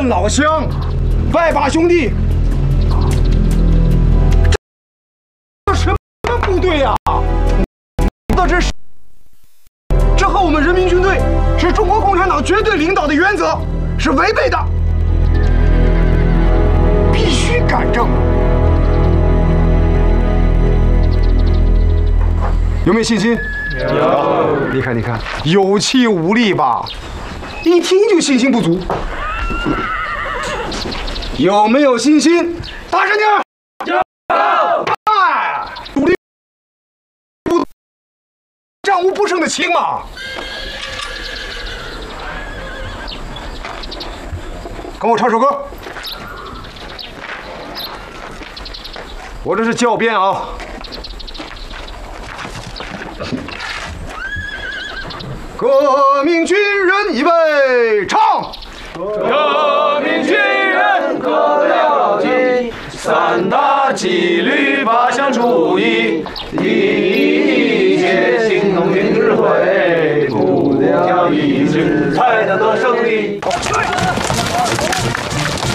们老乡，外八兄弟，这什么部队呀？这和我们人民军队是中国共产党绝对领导的原则是违背的，必须改正。有没有信心？有。你看，有气无力吧？一听就信心不足。有没有信心？大声点！有。哎，主力战无不胜的情嘛。跟我唱首歌。我这是教鞭啊。革命军人预备唱。 革命军人各了紧，三大纪律八项注意，一切行动应指挥，步调一致才能得胜利。